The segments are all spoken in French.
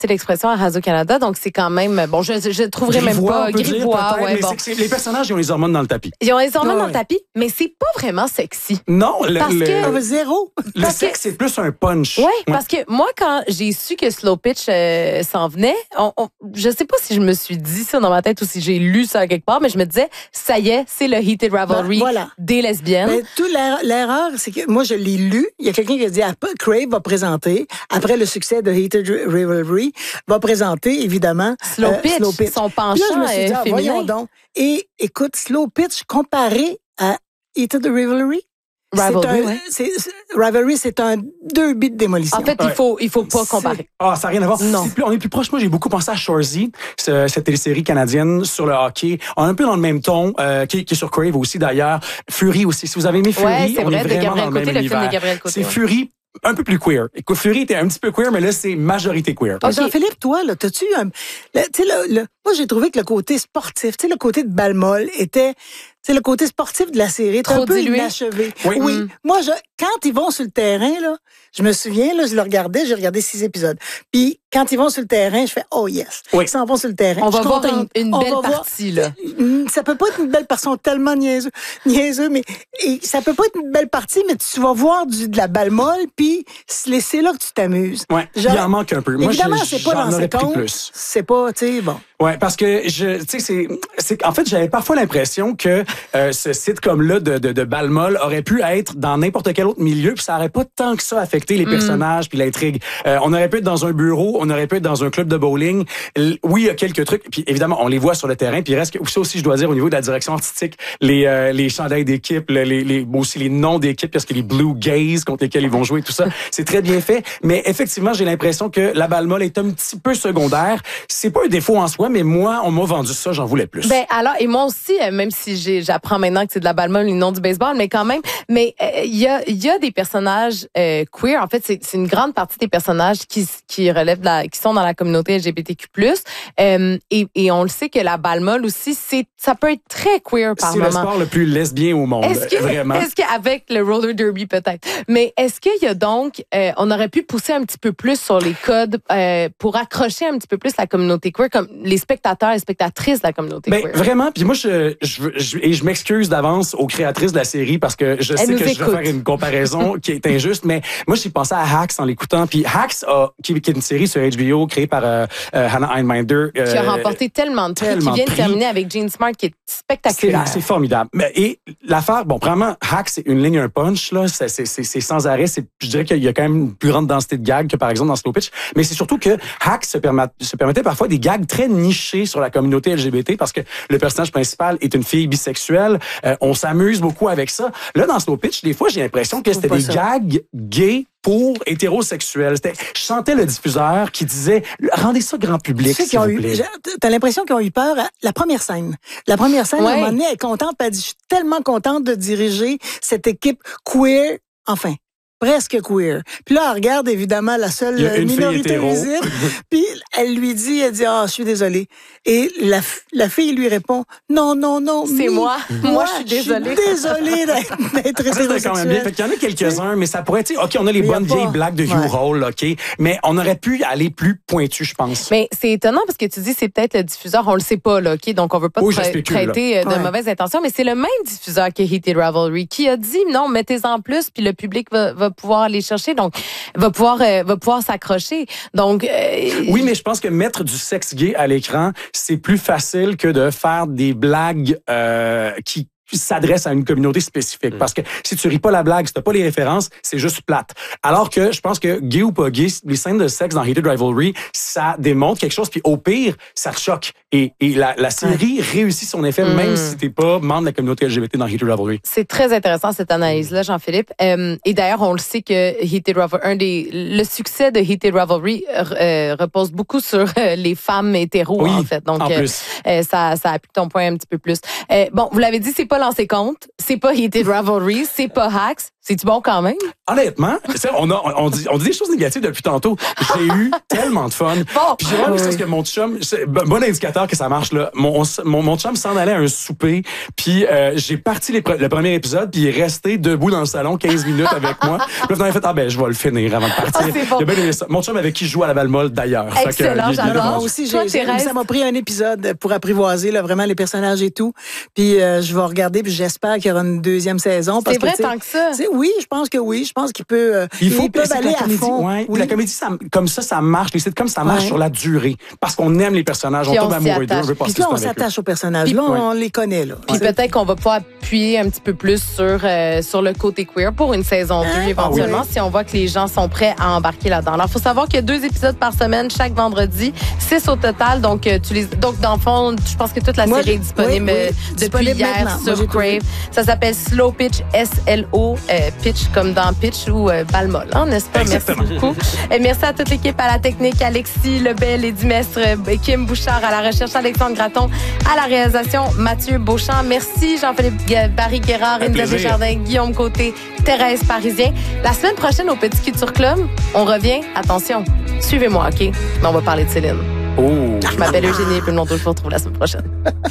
l'expression à Radio-Canada, donc c'est quand même, bon, je trouverais même pas grivois, ouais, bon. Les personnages, ils ont les hormones dans le tapis. Ils ont les hormones dans le tapis, mais c'est pas vraiment sexy. Non, zéro. Le sexe, c'est plus un punch. Oui, parce que moi, quand j'ai su que Slow Pitch s'en venait, je sais pas si je me suis dit ça dans ma tête ou si j'ai lu ça quelque part, mais je me disais, ça y est, c'est le Heated Rivalry des lesbiennes. Ben, l'erreur, c'est que moi, je l'ai lu. Il y a quelqu'un qui a dit, Crave va présenter, après le succès de Heated Rivalry, va présenter, évidemment, Slow Pitch, son penchant là, je me suis dit, féminin. Voyons donc. Et écoute, Slow Pitch comparé à Heated Rivalry, Rivalry, c'est un 2 bits de démolition. En fait, il faut pas comparer. Ça n'a rien à voir. Non. On est plus proche. Moi, j'ai beaucoup pensé à Shoresy, cette télésérie canadienne sur le hockey. On est un peu dans le même ton, qui est sur Crave aussi, d'ailleurs. Fury aussi. Si vous avez aimé Fury, c'est on vrai, est vraiment dans le même univers. film de Gabriel Côté. C'est Fury, un peu plus queer. Écoute, Fury était un petit peu queer, mais là, c'est majorité queer. Okay. Jean-Philippe, toi, là, t'as-tu moi, j'ai trouvé que le côté sportif, le côté de Balmol était, le côté sportif de la série était un peu inachevé. Oui. Moi, quand ils vont sur le terrain, là, je me souviens, là, j'ai regardé 6 épisodes. Puis, quand ils vont sur le terrain, je fais, oh yes. Oui. Ils s'en vont sur le terrain. On va voir une belle partie, là. Ça peut pas être une belle partie, ils sont tellement niaiseux, mais ça peut pas être une belle partie, mais tu vas voir de la balle molle, puis c'est là que tu t'amuses. Ouais, il en manque un peu. Évidemment, moi, c'est pas dans ces comptes. C'est pas, tu sais, bon. Ouais, parce que en fait, j'avais parfois l'impression que ce sitcom-là de Balmol aurait pu être dans n'importe quel autre milieu, puis ça aurait pas tant que ça affecté les personnages puis l'intrigue. On aurait pu être dans un bureau, on aurait pu être dans un club de bowling. Oui, il y a quelques trucs, puis évidemment, on les voit sur le terrain, puis il reste que ça aussi, je dois dire, au niveau de la direction artistique, les chandails d'équipe, aussi les noms d'équipe, parce que les Blue Gays contre lesquels ils vont jouer, tout ça, c'est très bien fait. Mais effectivement, j'ai l'impression que la Balmol est un petit peu secondaire. C'est pas un défaut en soi, mais moi, on m'a vendu ça, j'en voulais plus. Ben alors, et moi aussi, même si j'apprends maintenant que c'est de la balle molle et non du baseball, mais quand même, mais il y a des personnages queer. En fait, c'est une grande partie des personnages qui relèvent qui sont dans la communauté LGBTQ+. Et on le sait que la balle molle aussi, ça peut être très queer par moment. C'est le sport le plus lesbien au monde, vraiment. Est-ce qu'avec le roller derby peut-être, mais est-ce qu'il y a donc, on aurait pu pousser un petit peu plus sur les codes pour accrocher un petit peu plus la communauté queer, comme les spectateurs et spectatrices de la communauté queer. Vraiment, puis moi, je m'excuse d'avance aux créatrices de la série parce que je sais que je vais faire une comparaison qui est injuste, mais moi, j'ai pensé à Hacks en l'écoutant, puis Hacks, qui est une série sur HBO créée par Hannah Einbinder. Qui a remporté tellement de prix, qui vient de terminer avec Jean Smart, qui est spectaculaire. C'est formidable. Et l'affaire, vraiment, Hacks, c'est une ligne, un punch, là, c'est sans arrêt. Je dirais qu'il y a quand même une plus grande densité de gags que, par exemple, dans Slow Pitch, mais c'est surtout que Hacks se permettait parfois des gags très nichés sur la communauté LGBT parce que le personnage principal est une fille bisexuelle. On s'amuse beaucoup avec ça. Là, dans Slow Pitch, des fois, j'ai l'impression que c'était des gags gays pour hétérosexuels. Je sentais le diffuseur qui disait « Rendez ça grand public, s'il vous plaît. » T'as l'impression qu'ils ont eu peur à la première scène. La première scène, à un moment donné, elle est contente, elle dit « Je suis tellement contente de diriger cette équipe queer, enfin. » Presque queer. Puis là, elle regarde évidemment la seule minorité visible. Puis elle dit, je suis désolée. Et la fille lui répond, non. C'est moi. Moi, je suis désolée. Je suis désolée d'être hétérosexuelle. Quand même bien. Fait qu'il y en a quelques-uns, mais ça pourrait être, OK, on a les bonnes vieilles blagues de Hugh Hall, OK, mais on aurait pu aller plus pointu, je pense. Mais c'est étonnant parce que tu dis, c'est peut-être le diffuseur, on le sait pas, là, OK, donc on veut pas traiter de mauvaises intentions, mais c'est le même diffuseur que Heated Rivalry qui a dit, non, mettez-en plus, puis le public va pouvoir aller chercher, donc va pouvoir s'accrocher. Donc oui, mais je pense que mettre du sexe gay à l'écran, c'est plus facile que de faire des blagues qui s'adresse à une communauté spécifique. Parce que si tu ris pas la blague, si t'as pas les références, c'est juste plate. Alors que je pense que gay ou pas gay, les scènes de sexe dans Heated Rivalry, ça démontre quelque chose, puis au pire, ça choque. Et la série réussit son effet, même si t'es pas membre de la communauté LGBT dans Heated Rivalry. C'est très intéressant, cette analyse-là, Jean-Philippe. Et d'ailleurs, on le sait que Heated Rivalry, le succès de Heated Rivalry repose beaucoup sur les femmes hétéros, en fait. Donc, ça appuie ton point un petit peu plus. Bon, vous l'avez dit, c'est pas Lancé Compte, c'est pas Heated Rivalry, c'est pas Hacks, C'est-tu bon quand même? Honnêtement, on dit des choses négatives depuis tantôt. J'ai eu tellement de fun. Bon. Puis j'ai vraiment vu que mon chum, c'est bon indicateur que ça marche là. Mon chum s'en allait à un souper, puis j'ai parti le premier épisode, puis il est resté debout dans le salon 15 minutes avec moi. Puis là, on a fait je vais le finir avant de partir. Bon. Il a bien aimé ça. Mon chum avec qui je joue à la balle-molle d'ailleurs. Excellent, j'adore. Moi aussi, ça m'a pris un épisode pour apprivoiser là, vraiment les personnages et tout. Puis je vais regarder, puis j'espère qu'il y aura une deuxième saison. C'est vrai tant que ça? Oui, je pense que oui. Je pense qu'il peut. Ils peuvent aller à fond. Ouais. Oui. La comédie, comme ça marche. Les sitcoms, ça marche sur la durée. Parce qu'on aime les personnages, on tombe amoureux d'eux, on veut passer Puis là, on avec eux. s'attache aux personnages. Là, on les connaît. Là. Puis peut-être qu'on va pouvoir appuyer un petit peu plus sur le côté queer pour une saison 2 éventuellement, si on voit que les gens sont prêts à embarquer là-dedans. Alors, il faut savoir qu'il y a 2 épisodes par semaine, chaque vendredi, 6 au total. Donc, dans le fond, je pense que toute la série est disponible depuis disponible hier maintenant. sur Crave. Ça s'appelle Slow Pitch, S-L-O, Pitch comme dans Pitch ou balle molle, hein, n'est-ce pas? Exactement. Merci beaucoup. Et merci à toute l'équipe, à la technique, Alexis Lebel, Eddie Mestre, Kim Bouchard à la recherche, Alexandre Graton à la réalisation, Mathieu Beauchamp. Merci Jean-Philippe Barry Guérard, Inda Desjardins, Guillaume Côté, Thérèse Parisien. La semaine prochaine au Petit Culture Club, on revient. Attention, suivez-moi, OK? Mais on va parler de Céline. Je m'appelle Eugénie et puis je vous retrouve la semaine prochaine.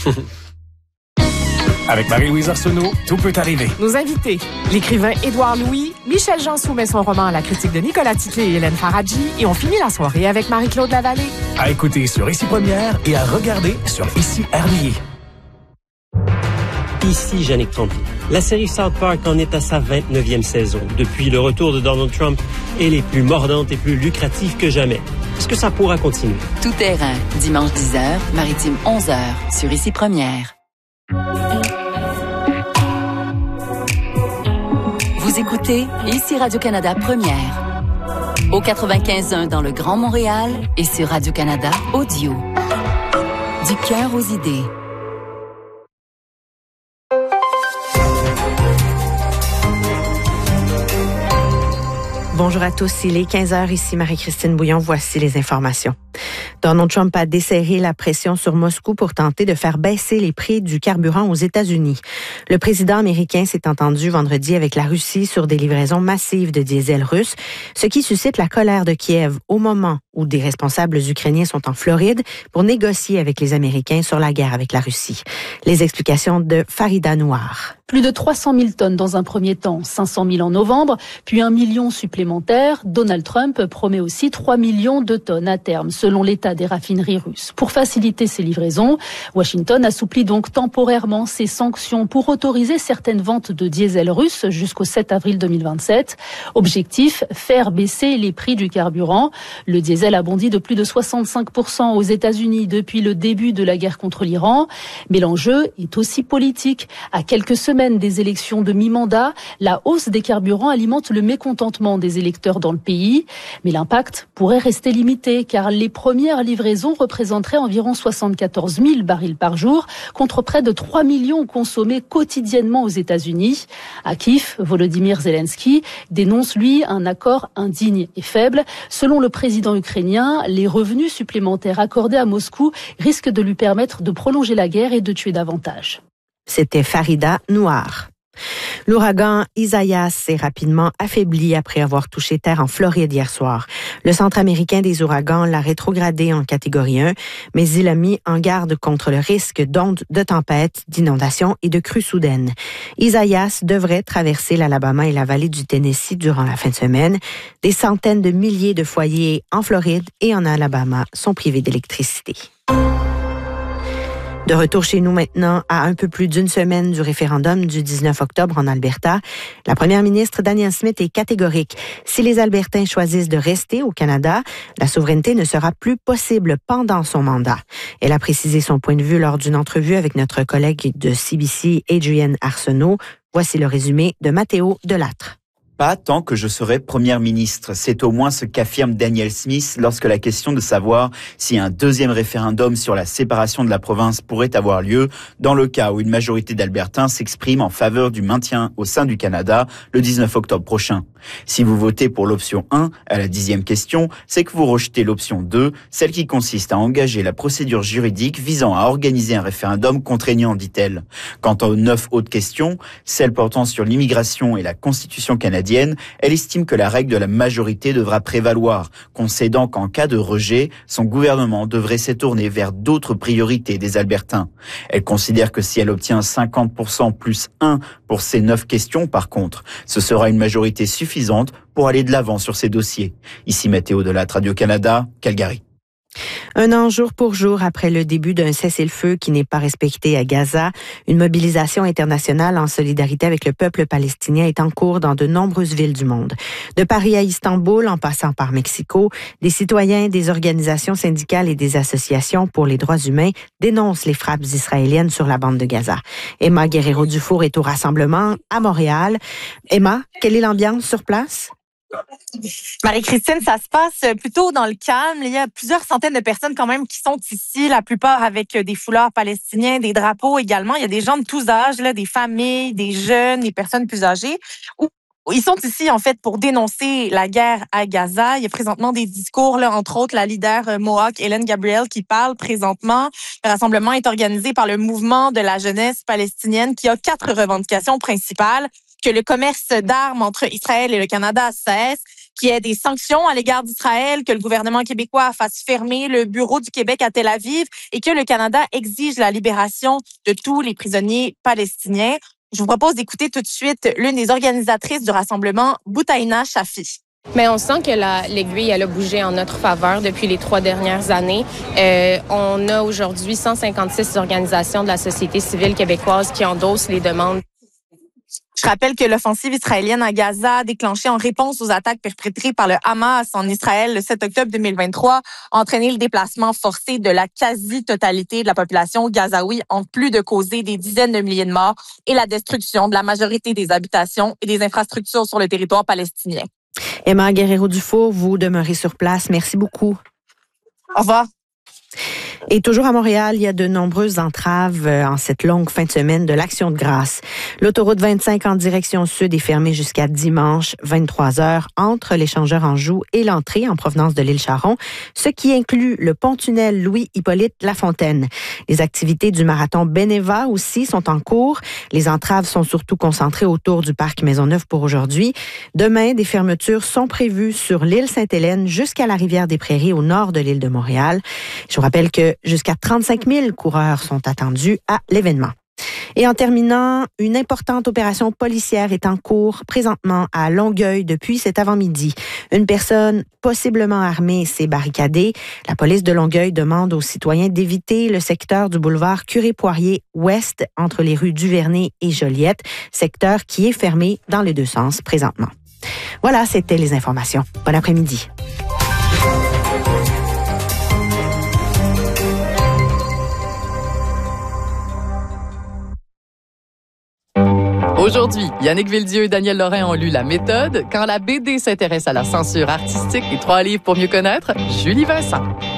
Avec Marie-Louise Arsenault, tout peut arriver. Nos invités, l'écrivain Édouard Louis, Michel Jean soumet son roman à la critique de Nicolas Titley et Hélène Faradji et on finit la soirée avec Marie-Claude Lavallée. À écouter sur Ici Première et à regarder sur Ici RDI. Ici Yannick Tremblay. La série South Park en est à sa 29e saison. Depuis le retour de Donald Trump, elle est plus mordante et plus lucrative que jamais. Est-ce que ça pourra continuer? Tout terrain, dimanche 10h, Maritime 11h, sur Ici Première. Vous écoutez Ici Radio-Canada Première. Au 95.1 dans le Grand Montréal et sur Radio-Canada Audio. Du cœur aux idées. Bonjour à tous, il est 15h, ici Marie-Christine Bouillon, voici les informations. Donald Trump a desserré la pression sur Moscou pour tenter de faire baisser les prix du carburant aux États-Unis. Le président américain s'est entendu vendredi avec la Russie sur des livraisons massives de diesel russe, ce qui suscite la colère de Kiev au moment où des responsables ukrainiens sont en Floride pour négocier avec les Américains sur la guerre avec la Russie. Les explications de Farida Nouar. Plus de 300 000 tonnes dans un premier temps, 500 000 en novembre, puis 1 million supplémentaires. Donald Trump promet aussi 3 millions de tonnes à terme, selon l'état des raffineries russes. Pour faciliter ces livraisons, Washington assouplit donc temporairement ses sanctions pour autoriser certaines ventes de diesel russe jusqu'au 7 avril 2027. Objectif, faire baisser les prix du carburant. Le diesel a bondi de plus de 65% aux États-Unis depuis le début de la guerre contre l'Iran. Mais l'enjeu est aussi politique. À quelques semaines des élections de mi-mandat, la hausse des carburants alimente le mécontentement des électeurs dans le pays. Mais l'impact pourrait rester limité car les premières livraisons représenteraient environ 74 000 barils par jour contre près de 3 millions consommés quotidiennement aux États-Unis. À Kiev, Volodymyr Zelensky dénonce, lui, un accord indigne et faible. Selon le président ukrainien, les revenus supplémentaires accordés à Moscou risquent de lui permettre de prolonger la guerre et de tuer davantage. C'était Farida Nouar. L'ouragan Isaias s'est rapidement affaibli après avoir touché terre en Floride hier soir. Le Centre américain des ouragans l'a rétrogradé en catégorie 1, mais il a mis en garde contre le risque d'ondes de tempête, d'inondations et de crues soudaines. Isaias devrait traverser l'Alabama et la vallée du Tennessee durant la fin de semaine. Des centaines de milliers de foyers en Floride et en Alabama sont privés d'électricité. De retour chez nous maintenant, à un peu plus d'une semaine du référendum du 19 octobre en Alberta, la première ministre Danielle Smith est catégorique. Si les Albertains choisissent de rester au Canada, la souveraineté ne sera plus possible pendant son mandat. Elle a précisé son point de vue lors d'une entrevue avec notre collègue de CBC, Adrienne Arsenault. Voici le résumé de Mathéo Delattre. Pas tant que je serai première ministre. C'est au moins ce qu'affirme Danielle Smith lorsque la question de savoir si un deuxième référendum sur la séparation de la province pourrait avoir lieu dans le cas où une majorité d'Albertains s'exprime en faveur du maintien au sein du Canada le 19 octobre prochain. Si vous votez pour l'option 1 à la 10e question, c'est que vous rejetez l'option 2, celle qui consiste à engager la procédure juridique visant à organiser un référendum contraignant, dit-elle. Quant aux 9 autres questions, celles portant sur l'immigration et la Constitution canadienne, elle estime que la règle de la majorité devra prévaloir, concédant qu'en cas de rejet, son gouvernement devrait se tourner vers d'autres priorités des Albertains. Elle considère que si elle obtient 50% plus 1 pour ces 9 questions, par contre, ce sera une majorité suffisante pour aller de l'avant sur ces dossiers. Ici Météo de la Radio-Canada, Calgary. Un an jour pour jour après le début d'un cessez-le-feu qui n'est pas respecté à Gaza, une mobilisation internationale en solidarité avec le peuple palestinien est en cours dans de nombreuses villes du monde. De Paris à Istanbul, en passant par Mexico, des citoyens, des organisations syndicales et des associations pour les droits humains dénoncent les frappes israéliennes sur la bande de Gaza. Emma Guerrero-Dufour est au rassemblement à Montréal. Emma, quelle est l'ambiance sur place? Marie-Christine, ça se passe plutôt dans le calme. Il y a plusieurs centaines de personnes quand même qui sont ici, la plupart avec des foulards palestiniens, des drapeaux également. Il y a des gens de tous âges, là, des familles, des jeunes, des personnes plus âgées. Ils sont ici, en fait, pour dénoncer la guerre à Gaza. Il y a présentement des discours, là, entre autres, la leader Mohawk, Hélène Gabriel, qui parle présentement. Le rassemblement est organisé par le mouvement de la jeunesse palestinienne qui a 4 revendications principales. Que le commerce d'armes entre Israël et le Canada cesse, qu'il y ait des sanctions à l'égard d'Israël, que le gouvernement québécois fasse fermer le bureau du Québec à Tel Aviv et que le Canada exige la libération de tous les prisonniers palestiniens. Je vous propose d'écouter tout de suite l'une des organisatrices du rassemblement, Boutaïna Shafi. Mais on sent que l'aiguille, elle a bougé en notre faveur depuis les 3 dernières années. On a aujourd'hui 156 organisations de la société civile québécoise qui endossent les demandes. Je rappelle que l'offensive israélienne à Gaza, déclenchée en réponse aux attaques perpétrées par le Hamas en Israël le 7 octobre 2023, a entraîné le déplacement forcé de la quasi-totalité de la population gazaoui, en plus de causer des dizaines de milliers de morts et la destruction de la majorité des habitations et des infrastructures sur le territoire palestinien. Emma Guerrero-Dufour, vous demeurez sur place. Merci beaucoup. Au revoir. Et toujours à Montréal, il y a de nombreuses entraves en cette longue fin de semaine de l'Action de grâce. L'autoroute 25 en direction sud est fermée jusqu'à dimanche, 23h, entre l'échangeur Anjou et l'entrée en provenance de l'île Charon, ce qui inclut le pont-tunnel Louis-Hippolyte Lafontaine. Les activités du marathon Beneva aussi sont en cours. Les entraves sont surtout concentrées autour du parc Maisonneuve pour aujourd'hui. Demain, des fermetures sont prévues sur l'île Sainte-Hélène jusqu'à la rivière des Prairies au nord de l'île de Montréal. Je vous rappelle que jusqu'à 35 000 coureurs sont attendus à l'événement. Et en terminant, une importante opération policière est en cours présentement à Longueuil depuis cet avant-midi. Une personne possiblement armée s'est barricadée. La police de Longueuil demande aux citoyens d'éviter le secteur du boulevard Curé-Poirier-Ouest entre les rues Duvernay et Joliette, secteur qui est fermé dans les deux sens présentement. Voilà, c'était les informations. Bon après-midi. Aujourd'hui, Yannick Villedieu et Daniel Lorrain ont lu La méthode. Quand la BD s'intéresse à la censure artistique et 3 livres pour mieux connaître, Julie Vincent.